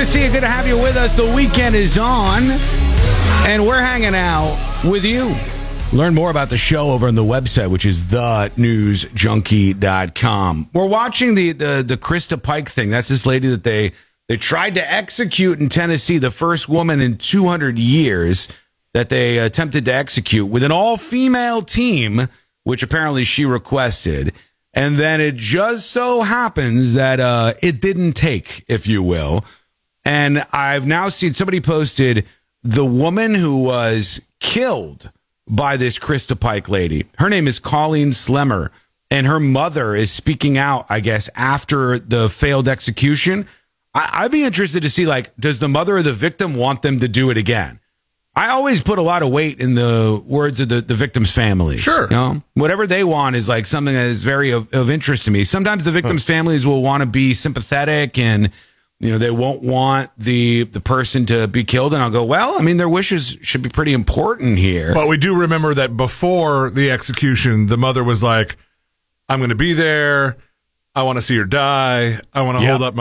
Tennessee, good to have you with us. The weekend is on, and we're hanging out with you. Learn more about the show over on the website, which is thenewsjunkie.com. We're watching the Krista Pike thing. That's this lady that they tried to execute in Tennessee, the first woman in 200 years that they attempted to execute with an all-female team, which apparently she requested. And then it just so happens that it didn't take, if you will. And I've now seen somebody posted the woman who was killed by this Krista Pike lady. Her name is Colleen Slemmer, and her mother is speaking out, I guess, after the failed execution. I'd be interested to see, like, does the mother of the victim want them to do it again? I always put a lot of weight in the words of the victim's families. Sure. You know? Whatever they want is like something that is very of interest to me. Sometimes the victim's families will want to be sympathetic and, you know, they won't want the person to be killed. And I'll go, well, I mean, their wishes should be pretty important here. But we do remember that before the execution, the mother was like, I'm going to be there. I want to see her die. I want to hold up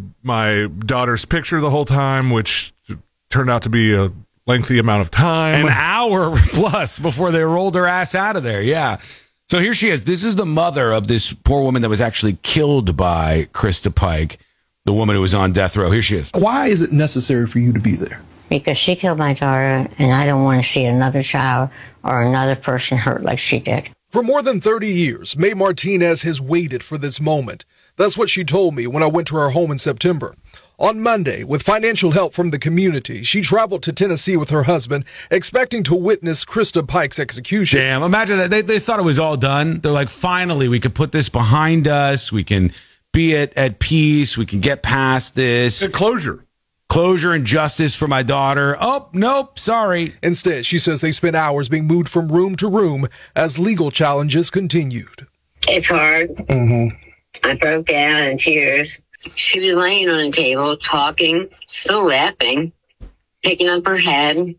my daughter's picture the whole time, which turned out to be a lengthy amount of time. An hour plus before they rolled her ass out of there. Yeah. So here she is. This is the mother of this poor woman that was actually killed by Krista Pike, the woman who was on death row. Here she is. Why is it necessary for you to be there? Because she killed my daughter, and I don't want to see another child or another person hurt like she did. For more than 30 years, May Martinez has waited for this moment. That's what she told me when I went to her home in September. On Monday, with financial help from the community, she traveled to Tennessee with her husband, expecting to witness Krista Pike's execution. Damn, imagine that. They thought it was all done. They're like, finally, we could put this behind us. We can be at peace. We can get past this. Closure and justice for my daughter. Oh, nope, sorry. Instead, she says they spent hours being moved from room to room as legal challenges continued. It's hard. Mm-hmm. I broke down in tears. She was laying on a table, talking, still laughing, picking up her head.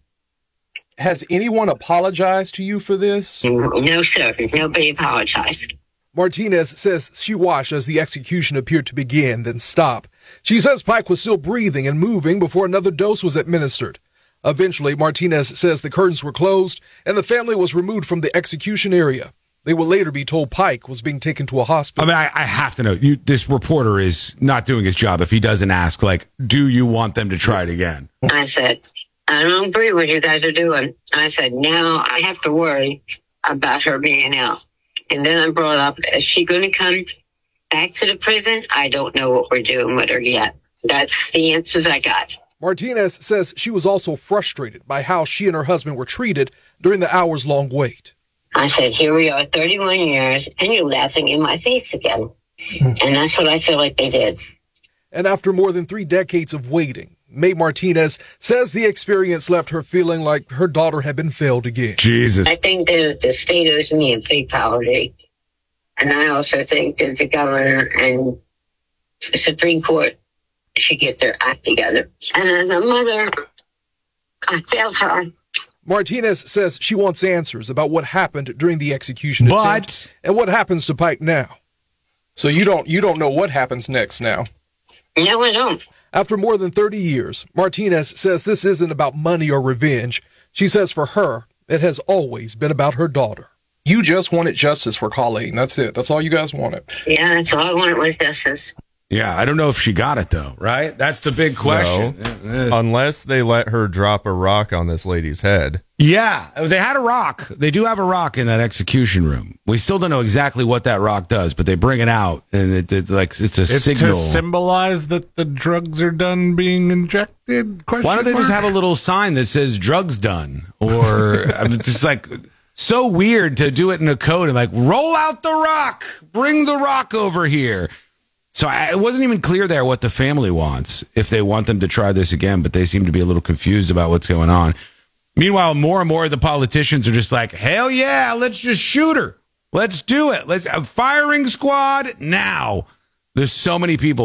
Has anyone apologized to you for this? No, sir. Nobody apologized. Martinez says she watched as the execution appeared to begin, then stop. She says Pike was still breathing and moving before another dose was administered. Eventually, Martinez says the curtains were closed and the family was removed from the execution area. They will later be told Pike was being taken to a hospital. I mean, I have to know. This reporter is not doing his job if he doesn't ask, like, do you want them to try it again? I said, I don't agree with what you guys are doing. I said, now I have to worry about her being out. And then I brought up, is she going to come back to the prison? I don't know what we're doing with her yet. That's the answers I got. Martinez says she was also frustrated by how she and her husband were treated during the hours-long wait. I said, here we are, 31 years, and you're laughing in my face again. And that's what I feel like they did. And after more than 3 decades of waiting, May Martinez says the experience left her feeling like her daughter had been failed again. Jesus. I think that the state owes me a big apology. And I also think that the governor and the Supreme Court should get their act together. And as a mother, I failed her. Martinez says she wants answers about what happened during the execution attempt and what happens to Pike now. So you don't know what happens next now? No, I don't. After more than 30 years, Martinez says this isn't about money or revenge. She says for her, it has always been about her daughter. You just wanted justice for Colleen. That's it. That's all you guys wanted. Yeah, that's all I wanted was justice. Yeah, I don't know if she got it, though, right? That's the big question. No, unless they let her drop a rock on this lady's head. Yeah, they had a rock. They do have a rock in that execution room. We still don't know exactly what that rock does, but they bring it out, and it's a signal. To symbolize that the drugs are done being injected? Why don't they just have a little sign that says drugs done? Or I mean, it's like so weird to do it in a code and like, roll out the rock, bring the rock over here. So it wasn't even clear there what the family wants, if they want them to try this again, but they seem to be a little confused about what's going on. Meanwhile, more and more of the politicians are just like, hell yeah, let's just shoot her. Let's do it. Let's a firing squad now. There's so many people